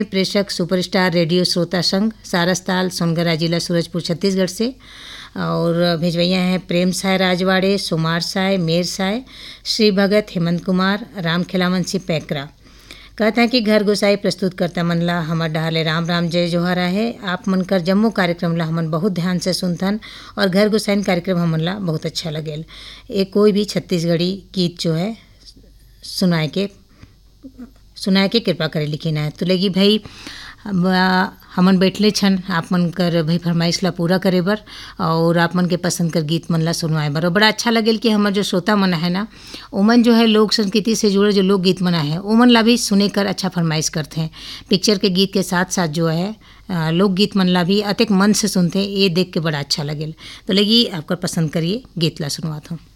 प्रेषक superstar radio श्रोता संघ सारसताल सोनगरा जिला सूरजपुर छत्तीसगढ़ से। और भेजवैया हैं प्रेम साय राजवाड़े, सुमार साय, मेर साय, श्री भगत, हेमंत कुमार, राम खिलावन सिंह पैकरा। कहते हैं कि घर गुसाई प्रस्तुत करता मन ला हमर डहाले राम राम जय जोहरा है। आप मन कर जम्मो कार्यक्रम ला हमन बहुत ध्यान से सुनथन और घर गुसाइन कार्यक्रम हमन ला बहुत अच्छा लगेल। ये कोई भी छत्तीसगढ़ी गीत जो है सुनाए के कृपा करे लिखिन है। तो लगी भाई हमन बैठले छन आप मन कर भाई फरमाइश ला पूरा करे बर और आप मन के पसंद कर गीत मन ला सुनवाए बर। और बड़ा अच्छा लगेल कि हमर जो श्रोता मन है ना ओमन जो है लोक संस्कृति से जुड़े जो लोक गीत मन है ओमन ला भी सुने कर अच्छा फरमाइश करते हैं। पिक्चर के गीत के साथ साथ जो है लोक गीत मन ला भी अतेक मन से सुनते हैं, ये देख के बड़ा अच्छा लगेल। तो लगी आपका पसंद करिए गीत ला सुनवाता हूँ।